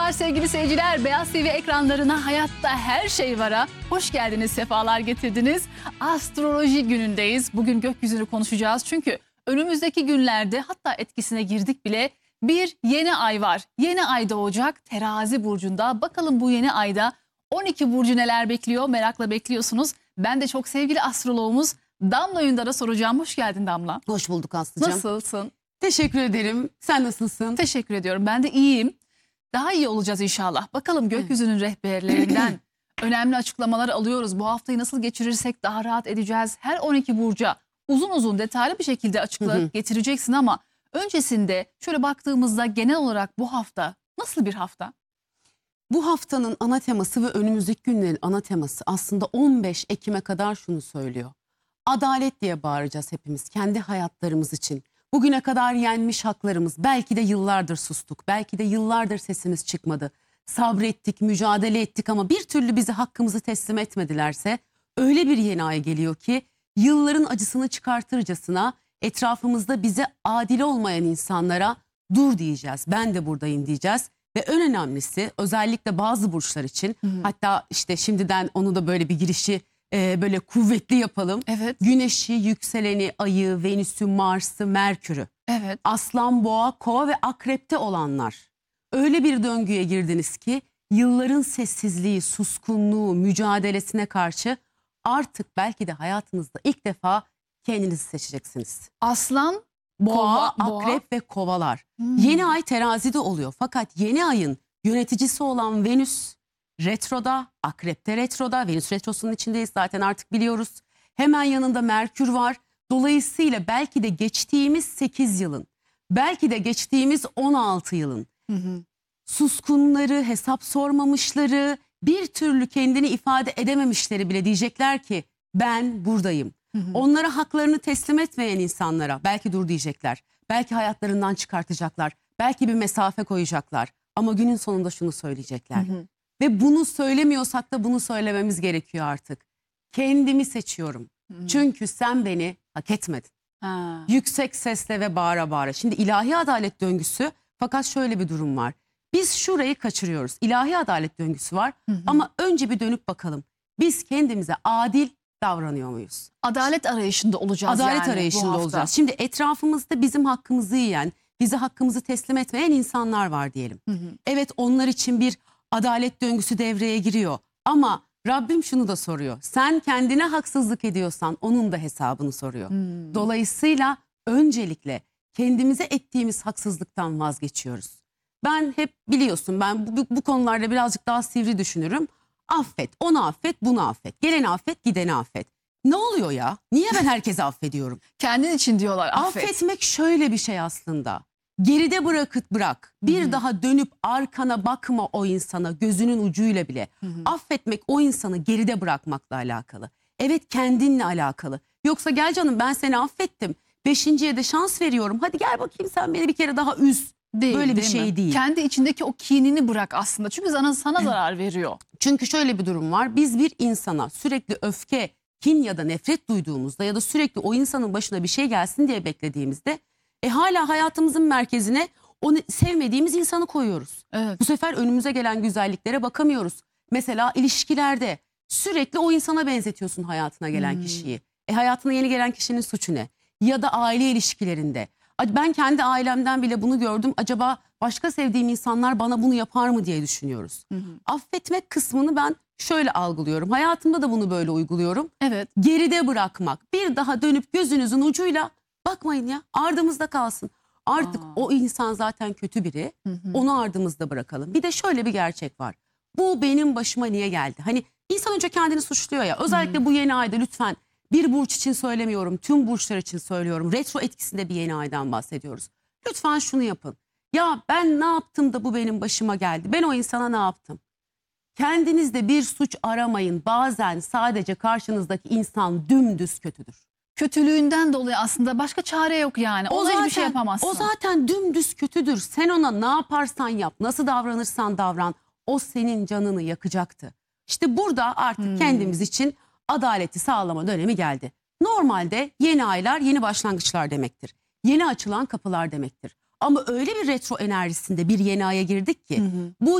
Merhabalar sevgili seyirciler. Beyaz TV ekranlarına Hayatta Her Şey Var'a hoş geldiniz, sefalar getirdiniz. Astroloji günündeyiz. Bugün gökyüzünü konuşacağız. Çünkü önümüzdeki günlerde, hatta etkisine girdik bile, bir yeni ay var. Yeni ay doğacak Terazi burcunda. Bakalım bu yeni ayda 12 burcu neler bekliyor, merakla bekliyorsunuz. Ben de çok sevgili astrologumuz Damla Ündar'a soracağım. Hoş geldin Damla. Hoş bulduk Aslı'cığım. Nasılsın? Teşekkür ederim. Sen nasılsın? Teşekkür ediyorum. Ben de iyiyim. Daha iyi olacağız inşallah. Bakalım gökyüzünün rehberlerinden önemli açıklamalar alıyoruz. Bu haftayı nasıl geçirirsek daha rahat edeceğiz. Her 12 burca uzun uzun detaylı bir şekilde açıklayıp getireceksin ama öncesinde şöyle baktığımızda genel olarak bu hafta nasıl bir hafta? Bu haftanın ana teması ve önümüzdeki günlerin ana teması aslında 15 Ekim'e kadar şunu söylüyor. Adalet diye bağıracağız hepimiz kendi hayatlarımız için. Bugüne kadar yenmiş haklarımız, belki de yıllardır sustuk, belki de yıllardır sesimiz çıkmadı. Sabrettik, mücadele ettik ama bir türlü bize hakkımızı teslim etmedilerse öyle bir yeni ay geliyor ki yılların acısını çıkartırcasına etrafımızda bize adil olmayan insanlara dur diyeceğiz. Ben de buradayım diyeceğiz ve en önemlisi özellikle bazı burçlar için hatta işte şimdiden onu da böyle bir girişi böyle kuvvetli yapalım. Evet. Güneşi, yükseleni, ayı, Venüs'ü, Mars'ı, Merkür'ü. Evet. Aslan, Boğa, Kova ve Akrep'te olanlar. Öyle bir döngüye girdiniz ki yılların sessizliği, suskunluğu, mücadelesine karşı artık belki de hayatınızda ilk defa kendinizi seçeceksiniz. Aslan, Boğa, Boğa. Akrep ve Kovalar. Yeni ay terazide oluyor fakat yeni ayın yöneticisi olan Venüs retroda, Akrep'te retroda, Venüs retrosunun içindeyiz zaten artık biliyoruz. Hemen yanında Merkür var. Dolayısıyla belki de geçtiğimiz 8 yılın, belki de geçtiğimiz 16 yılın suskunları, hesap sormamışları, bir türlü kendini ifade edememişleri bile diyecekler ki ben buradayım. Onlara haklarını teslim etmeyen insanlara belki dur diyecekler. Belki hayatlarından çıkartacaklar. Belki bir mesafe koyacaklar. Ama günün sonunda şunu söyleyecekler. Ve bunu söylemiyorsak da bunu söylememiz gerekiyor artık. Kendimi seçiyorum. Çünkü sen beni hak etmedin. Yüksek sesle ve bağıra bağıra. Şimdi ilahi adalet döngüsü, fakat şöyle bir durum var. Biz şurayı kaçırıyoruz. İlahi adalet döngüsü var ama önce bir dönüp bakalım. Biz kendimize adil davranıyor muyuz? Adalet arayışında olacağız Adalet yani arayışında bu hafta. olacağız. Şimdi etrafımızda bizim hakkımızı yiyen, bize hakkımızı teslim etmeyen insanlar var diyelim. Evet, onlar için bir adalet döngüsü devreye giriyor. Ama Rabbim şunu da soruyor. Sen kendine haksızlık ediyorsan onun da hesabını soruyor. Dolayısıyla öncelikle kendimize ettiğimiz haksızlıktan vazgeçiyoruz. Ben hep biliyorsun bu konularda birazcık daha sivri düşünürüm. Affet, onu affet, bunu affet. Geleni affet, gideni affet. Ne oluyor ya? Niye ben herkesi affediyorum? Kendin için diyorlar affet. Affetmek şöyle bir şey aslında. Geride bırakıp bırak. Bir daha dönüp arkana bakma o insana gözünün ucuyla bile. Affetmek o insanı geride bırakmakla alakalı. Evet, kendinle alakalı. Yoksa gel canım ben seni affettim. 5.'ye de şans veriyorum. Hadi gel bakayım sen beni bir kere daha üz. Değil, böyle bir değil şey mi? değil. Kendi içindeki o kinini bırak aslında. Çünkü sana zarar veriyor. Çünkü şöyle bir durum var. Biz bir insana sürekli öfke, kin ya da nefret duyduğumuzda ya da sürekli o insanın başına bir şey gelsin diye beklediğimizde hala hayatımızın merkezine onu sevmediğimiz insanı koyuyoruz. Evet. Bu sefer önümüze gelen güzelliklere bakamıyoruz. Mesela ilişkilerde sürekli o insana benzetiyorsun hayatına gelen kişiyi. Hayatına yeni gelen kişinin suçu ne? Ya da aile ilişkilerinde. Ben kendi ailemden bile bunu gördüm. Acaba başka sevdiğim insanlar bana bunu yapar mı diye düşünüyoruz. Affetmek kısmını ben şöyle algılıyorum. Hayatımda da bunu böyle uyguluyorum. Evet. Geride bırakmak. Bir daha dönüp gözünüzün ucuyla bakmayın ya. Ardımızda kalsın. Artık o insan zaten kötü biri. Onu ardımızda bırakalım. Bir de şöyle bir gerçek var. Bu benim başıma niye geldi? Hani insan önce kendini suçluyor ya. Özellikle bu yeni ayda lütfen, bir burç için söylemiyorum, tüm burçlar için söylüyorum. Retro etkisinde bir yeni aydan bahsediyoruz. Lütfen şunu yapın. Ya ben ne yaptım da bu benim başıma geldi? Ben o insana ne yaptım? Kendinizde bir suç aramayın. Bazen sadece karşınızdaki insan dümdüz kötüdür. Kötülüğünden dolayı aslında başka çare yok yani. Ona hiçbir şey yapamazsın. O zaten dümdüz kötüdür. Sen ona ne yaparsan yap, nasıl davranırsan davran, o senin canını yakacaktı. İşte burada artık kendimiz için adaleti sağlama dönemi geldi. Normalde yeni aylar yeni başlangıçlar demektir. Yeni açılan kapılar demektir. Ama öyle bir retro enerjisinde bir yeni aya girdik ki bu